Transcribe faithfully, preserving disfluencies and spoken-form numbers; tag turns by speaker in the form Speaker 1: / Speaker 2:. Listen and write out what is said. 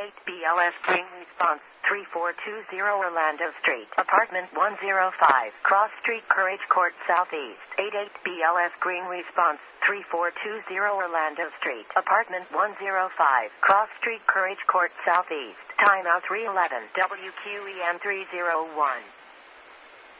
Speaker 1: eighty-eight B L S Green Response, three four two zero Orlando Street, Apartment one oh five, Cross Street, Courage Court Southeast, eighty-eight B L S Green Response, three four two zero Orlando Street, Apartment one oh five, Cross Street, Courage Court Southeast, timeout three eleven, W Q E M three oh one.